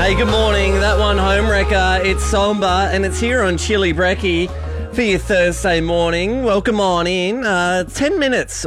Hey, good morning. That one home wrecker. It's Somber, and it's here on Chili Brekkie for your Thursday morning. Welcome on in. 8 minutes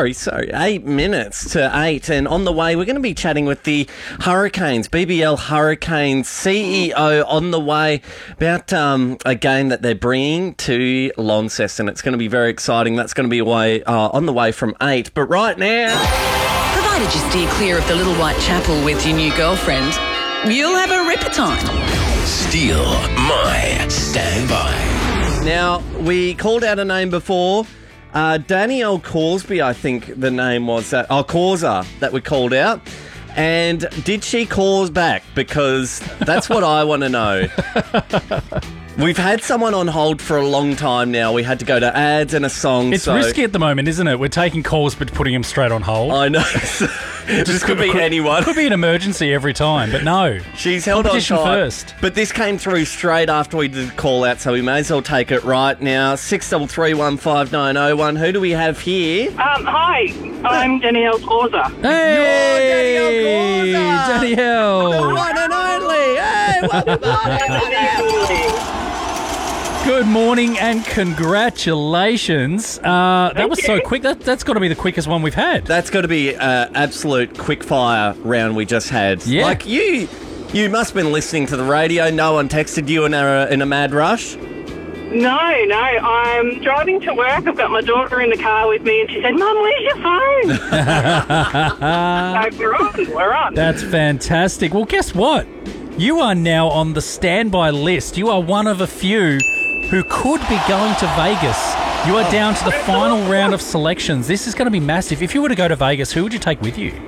to 8. And on the way, we're going to be chatting with the Hurricanes, BBL Hurricanes CEO on the way about a game that they're bringing to Launceston. It's going to be very exciting. That's going to be on the way from 8. But right now... Provided you steer clear of the Little White Chapel with your new girlfriend, you'll have a ripper time. Steal my standby. Now, we called out a name before. Danielle Corsby, I think the name was that. Causa, that we called out. And did she cause back? Because that's what I want to know. We've had someone on hold for a long time now. We had to go to ads and a song. It's risky at the moment, isn't it? We're taking calls but putting them straight on hold. I know. This could be anyone. Could be an emergency every time, but no. She's held on tight. First. But this came through straight after we did the call out, so we may as well take it right now. 6331590. Who do we have here? Hi, I'm Danielle Causa. Hey, You're Danielle Causa. Danielle. The one and only. Hey, welcome on. Good morning and congratulations. That was so quick. That's got to be the quickest one we've had. That's got to be an absolute quick fire round we just had. Yeah. Like you must have been listening to the radio. No one texted you in a mad rush? No, I'm driving to work. I've got my daughter in the car with me and she said, Mum, where's your phone? So we're on. That's fantastic. Well, guess what? You are now on the standby list. You are one of a few who could be going to Vegas. You are down to the final round of selections. This is going to be massive. If you were to go to Vegas, who would you take with you?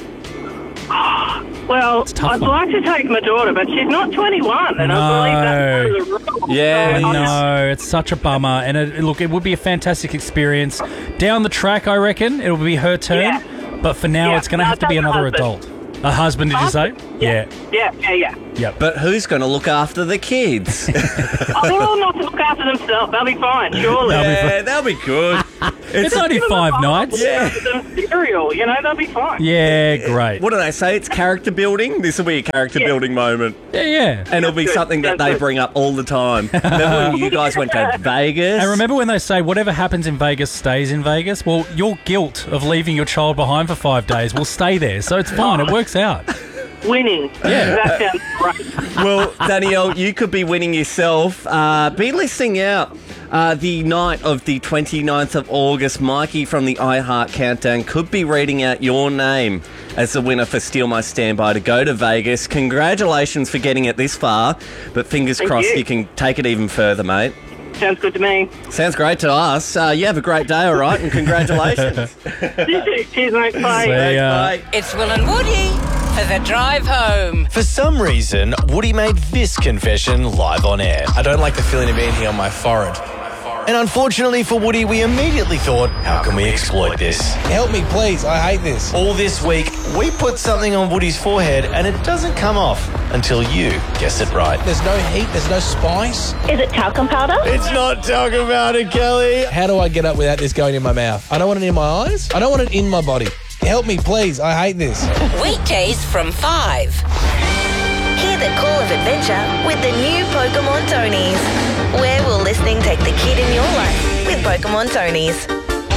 Well, I'd like to take my daughter, but she's not 21, and I believe that's one of the rules. Yeah, no, it's such a bummer. And it would be a fantastic experience. Down the track, I reckon, it'll be her turn. Yeah. But for now, it's going to have to be another adult. A husband, did you say? Yeah. But who's going to look after the kids? They're all not to look after themselves. They'll be fine, surely. They'll be good. It's only 5 nights. Yeah. Cereal, they'll be fine. Yeah, great. What do they say? It's character building? This will be a character building moment. Yeah. And it'll be something that they bring up all the time. Remember when you guys went to Vegas? And remember when they say whatever happens in Vegas stays in Vegas? Well, your guilt of leaving your child behind for 5 days will stay there. So it's fine. It works out. Winning. Yeah. That sounds great. Well, Danielle, you could be winning yourself. Be listening out the night of the 29th of August. Mikey from the iHeart Countdown could be reading out your name as the winner for Steal My Standby to go to Vegas. Congratulations for getting it this far, but fingers crossed you can take it even further, mate. Sounds good to me. Sounds great to us. You have a great day, all right, and congratulations. Cheers, mate. Bye. See ya. Bye. It's Will and Woody for the drive home. For some reason, Woody made this confession live on air. I don't like the feeling of being here on my forehead. And unfortunately for Woody, we immediately thought, how can we exploit this? Help me, please. I hate this. All this week, we put something on Woody's forehead and it doesn't come off until you guess it right. There's no heat. There's no spice. Is it talcum powder? It's not talking about it, Kelly. How do I get up without this going in my mouth? I don't want it in my eyes. I don't want it in my body. Help me, please. I hate this. Weekdays from 5. Hear the call of adventure with the new Pokemon Tonys. Where will listening take the kid in your life with Pokemon Tonys?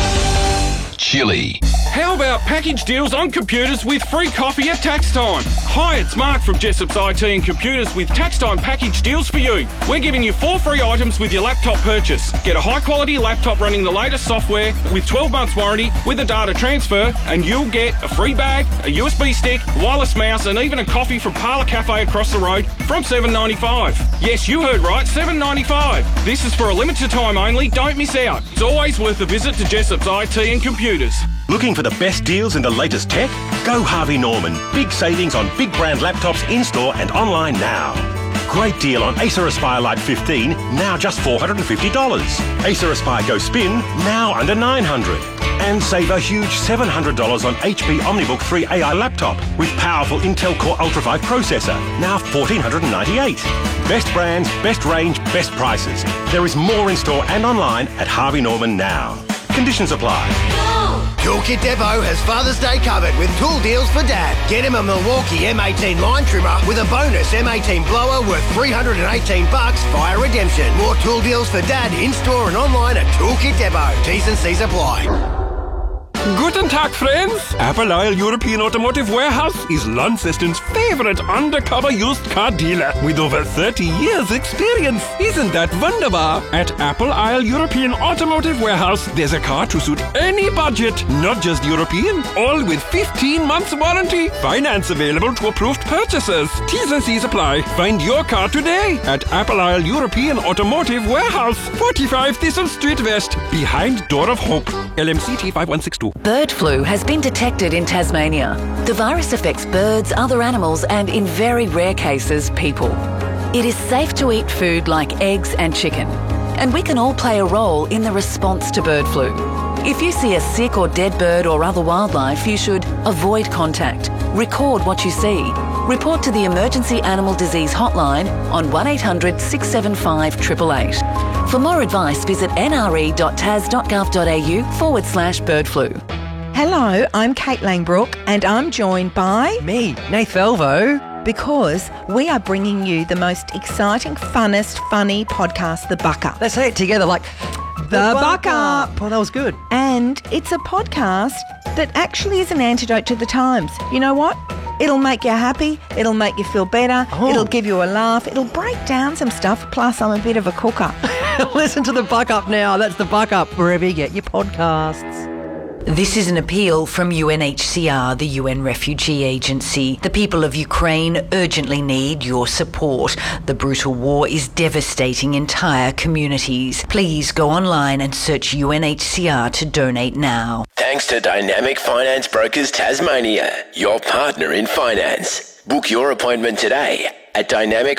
Chili. How about package deals on computers with free coffee at tax time? Hi, it's Mark from Jessop's IT and Computers with tax time package deals for you. We're giving you 4 free items with your laptop purchase. Get a high quality laptop running the latest software with 12 months warranty with a data transfer, and you'll get a free bag, a USB stick, wireless mouse, and even a coffee from Parlour Cafe across the road from $7.95. Yes, you heard right, $7.95. This is for a limited time only. Don't miss out. It's always worth a visit to Jessop's IT and Computers. Looking for the best deals in the latest tech? Go Harvey Norman. Big savings on big brand laptops in-store and online now. Great deal on Acer Aspire Lite 15, now just $450. Acer Aspire Go Spin, now under $900. And save a huge $700 on HP OmniBook 3 AI laptop with powerful Intel Core Ultra 5 processor, now $1,498. Best brands, best range, best prices. There is more in store and online at Harvey Norman now. Conditions apply. Go Toolkit Depot has Father's Day covered with tool deals for Dad. Get him a Milwaukee M18 line trimmer with a bonus M18 blower worth $318 via redemption. More tool deals for Dad in-store and online at Toolkit Depot. T's and C's apply. Guten Tag, friends! Apple Isle European Automotive Warehouse is Launceston's favorite undercover used car dealer with over 30 years experience. Isn't that wunderbar? At Apple Isle European Automotive Warehouse, there's a car to suit any budget, not just European, all with 15 months warranty. Finance available to approved purchasers. T's and C's apply. Find your car today at Apple Isle European Automotive Warehouse, 45 Thistle Street West, behind Door of Hope. LMCT 5162. Bird flu has been detected in Tasmania. The virus affects birds, other animals, and in very rare cases, people. It is safe to eat food like eggs and chicken, and we can all play a role in the response to bird flu. If you see a sick or dead bird or other wildlife, you should avoid contact, record what you see, report to the Emergency Animal Disease Hotline on 1800 675 888. For more advice, visit nre.tas.gov.au/bird flu. Hello, I'm Kate Langbrook and I'm joined by... me, Nath Elvo. Because we are bringing you the most exciting, funnest, funny podcast, The Buck Up. Let's say it together like... The Buck Up. Oh, that was good. And it's a podcast that actually is an antidote to the times. You know what? It'll make you happy. It'll make you feel better. Oh. It'll give you a laugh. It'll break down some stuff. Plus, I'm a bit of a cooker. Listen to The Buck Up now. That's The Buck Up, wherever you get your podcasts. This is an appeal from UNHCR, the UN Refugee Agency. The people of Ukraine urgently need your support. The brutal war is devastating entire communities. Please go online and search UNHCR to donate now. Thanks to Dynamic Finance Brokers Tasmania, your partner in finance. Book your appointment today at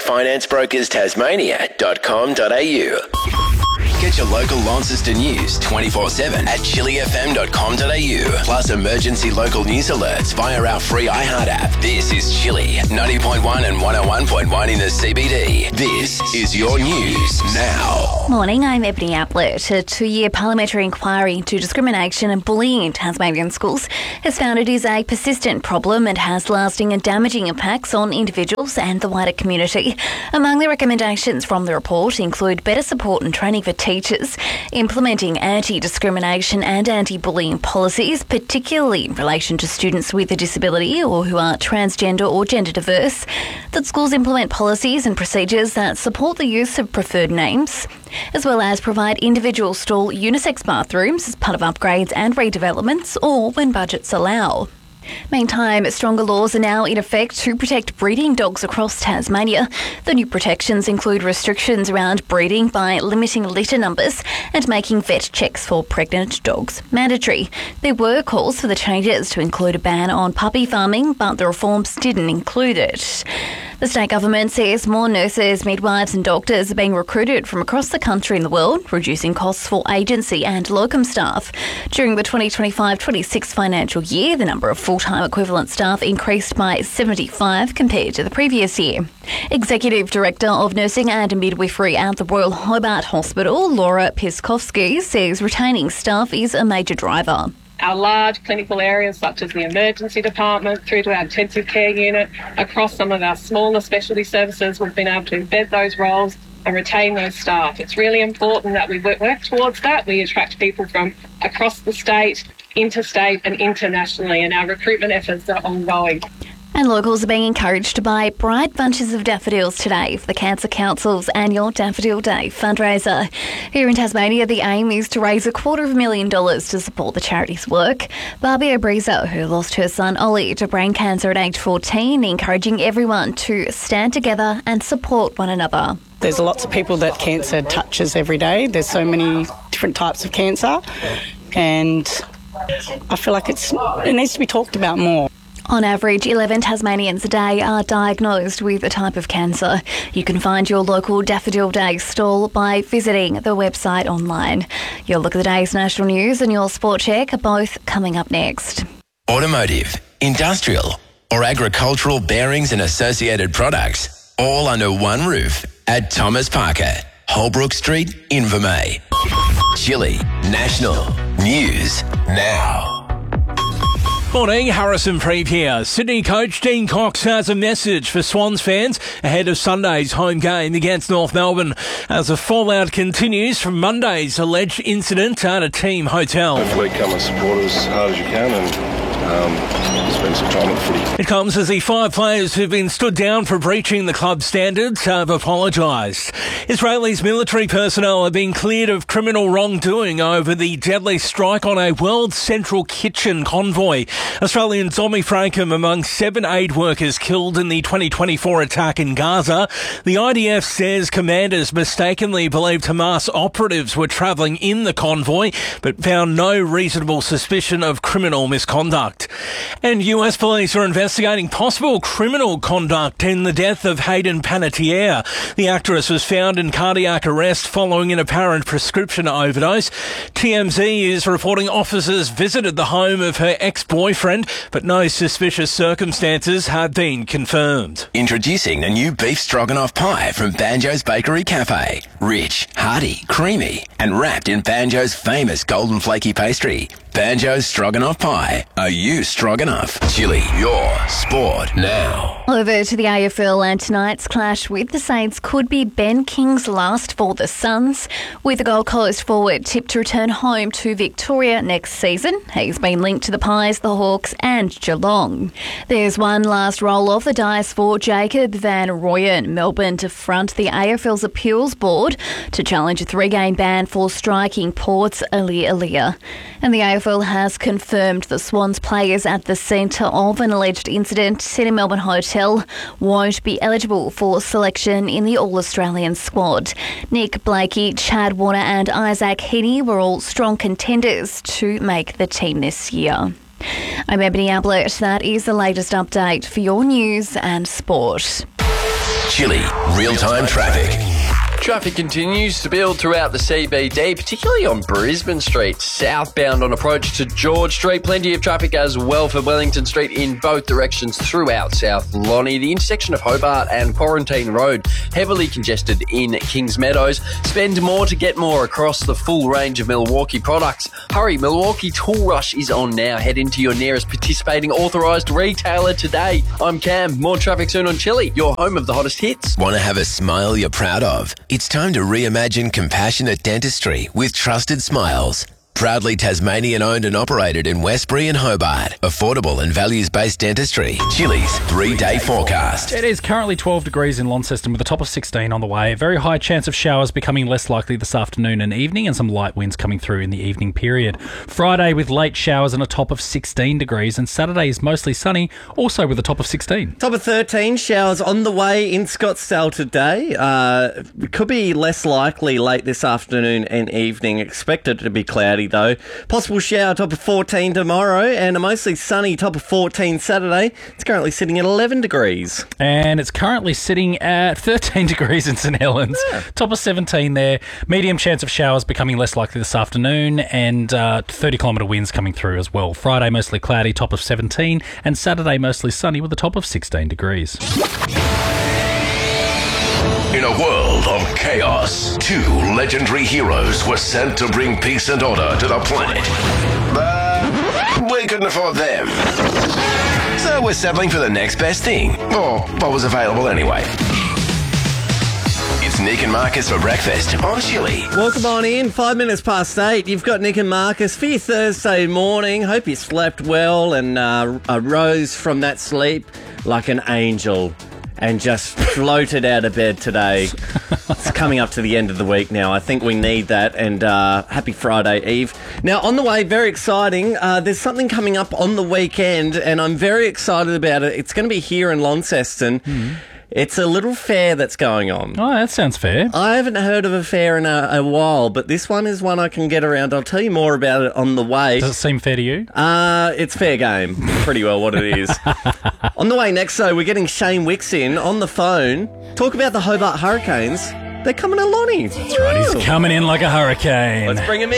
dynamicfinanceBrokersTasmania.com.au. Get your local Launceston news 24/7 at chillyfm.com.au. Plus emergency local news alerts via our free iHeart app. This is Chilly 90.1 and 101.1 in the CBD. This is your news now. Morning, I'm Ebony Ablett. A 2-year parliamentary inquiry into discrimination and bullying in Tasmanian schools has found it is a persistent problem and has lasting and damaging impacts on individuals and the wider community. Among the recommendations from the report include better support and training for teachers, implementing anti-discrimination and anti-bullying policies, particularly in relation to students with a disability or who are transgender or gender diverse, that schools implement policies and procedures that support the use of preferred names, as well as provide individual stall unisex bathrooms as part of upgrades and redevelopments or when budgets allow. Meantime, stronger laws are now in effect to protect breeding dogs across Tasmania. The new protections include restrictions around breeding by limiting litter numbers and making vet checks for pregnant dogs mandatory. There were calls for the changes to include a ban on puppy farming, but the reforms didn't include it. The state government says more nurses, midwives and doctors are being recruited from across the country and the world, reducing costs for agency and locum staff. During the 2025-26 financial year, the number of full-time equivalent staff increased by 75 compared to the previous year. Executive Director of Nursing and Midwifery at the Royal Hobart Hospital, Laura Piskovsky, says retaining staff is a major driver. Our large clinical areas such as the emergency department through to our intensive care unit, across some of our smaller specialty services, we've been able to embed those roles and retain those staff. It's really important that we work towards that. We attract people from across the state, interstate and internationally, and our recruitment efforts are ongoing. And locals are being encouraged to buy bright bunches of daffodils today for the Cancer Council's annual Daffodil Day fundraiser. Here in Tasmania, the aim is to raise $250,000 to support the charity's work. Barbie Obrizo, who lost her son Ollie to brain cancer at age 14, encouraging everyone to stand together and support one another. There's lots of people that cancer touches every day. There's so many different types of cancer, and I feel like it needs to be talked about more. On average, 11 Tasmanians a day are diagnosed with a type of cancer. You can find your local Daffodil Day stall by visiting the website online. Your look at the day's national news and your sport check are both coming up next. Automotive, industrial or agricultural bearings and associated products, all under one roof at Thomas Parker, Holbrook Street, Invermay. Chilly National News Now. Morning, Harrison Preeve here. Sydney coach Dean Cox has a message for Swans fans ahead of Sunday's home game against North Melbourne as the fallout continues from Monday's alleged incident at a team hotel. Hopefully come and support us as hard as you can and spend some time on the footy. It comes as the 5 players who've been stood down for breaching the club standards have apologised. Israel's military personnel have been cleared of criminal wrongdoing over the deadly strike on a World Central Kitchen convoy. Australian Tommy Frankham among 7 aid workers killed in the 2024 attack in Gaza. The IDF says commanders mistakenly believed Hamas operatives were travelling in the convoy, but found no reasonable suspicion of criminal misconduct. And US police are investigating possible criminal conduct in the death of Hayden Panettiere. The actress was found in cardiac arrest following an apparent prescription overdose. TMZ is reporting officers visited the home of her ex-boyfriend, but no suspicious circumstances have been confirmed. Introducing the new beef stroganoff pie from Banjo's Bakery Cafe. Rich, hearty, creamy, and wrapped in Banjo's famous golden flaky pastry. Banjo's Stroganoff Pie. Are you stroganoff? Chili, your sport now. Over to the AFL, and tonight's clash with the Saints could be Ben King's last for the Suns, with the Gold Coast forward tipped to return home to Victoria next season. He's been linked to the Pies, the Hawks and Geelong. There's one last roll of the dice for Jacob van Rooyen, Melbourne to front the AFL's appeals board to challenge a 3-game ban for striking Port's Aliir. And the AFL has confirmed the Swans players at the centre of an alleged incident in a Melbourne hotel won't be eligible for selection in the All-Australian squad. Nick Blakey, Chad Warner and Isaac Heaney were all strong contenders to make the team this year. I'm Ebony Ablett. That is the latest update for your news and sport. Chili, real-time traffic. Traffic continues to build throughout the CBD, particularly on Brisbane Street, southbound on approach to George Street. Plenty of traffic as well for Wellington Street in both directions throughout South Lonnie. The intersection of Hobart and Quarantine Road, heavily congested in Kings Meadows. Spend more to get more across the full range of Milwaukee products. Hurry, Milwaukee Tool Rush is on now. Head into your nearest participating authorised retailer today. I'm Cam. More traffic soon on Chili, your home of the hottest hits. Want to have a smile you're proud of? It's time to reimagine compassionate dentistry with trusted smiles. Proudly Tasmanian owned and operated in Westbury and Hobart. Affordable and values-based dentistry. Chili's 3-day forecast. It is currently 12 degrees in Launceston with a top of 16 on the way. A very high chance of showers becoming less likely this afternoon and evening, and some light winds coming through in the evening period. Friday with late showers and a top of 16 degrees, and Saturday is mostly sunny, also with a top of 16. Top of 13, showers on the way in Scottsdale today. It could be less likely late this afternoon and evening. Expected to be cloudy though. Possible shower, top of 14 tomorrow, and a mostly sunny top of 14 Saturday. It's currently sitting at 11 degrees. And it's currently sitting at 13 degrees in St Helens. Yeah. Top of 17 there. Medium chance of showers becoming less likely this afternoon, and 30-kilometre winds coming through as well. Friday mostly cloudy, top of 17, and Saturday mostly sunny with a top of 16 degrees. In a world of chaos, 2 legendary heroes were sent to bring peace and order to the planet. But we couldn't afford them. So we're settling for the next best thing, or what was available anyway. It's Nick and Marcus for breakfast on Chili. Welcome on in, 5 minutes past 8. You've got Nick and Marcus for your Thursday morning. Hope you slept well and rose from that sleep like an angel and just floated out of bed today. It's coming up to the end of the week now. I think we need that, and happy Friday Eve. Now, on the way, very exciting. There's something coming up on the weekend, and I'm very excited about it. It's going to be here in Launceston. Mm-hmm. It's a little fair that's going on. Oh, that sounds fair. I haven't heard of a fair in a while, but this one is one I can get around. I'll tell you more about it on the way. Does it seem fair to you? It's fair game. Pretty well what it is. On the way next, though, we're getting Shane Wicks in on the phone. Talk about the Hobart Hurricanes. They're coming to Lonnie. That's right. He's coming in like a hurricane. Let's bring him in.